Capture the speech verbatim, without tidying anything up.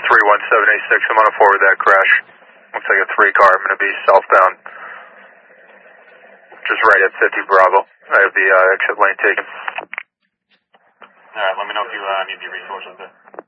three one seven eight six, I'm on a forward that crash. Looks like a three car, I'm going to be southbound. Just right at fifty Bravo. I have the uh, exit lane taken. Alright, let me know if you uh, need any resources there.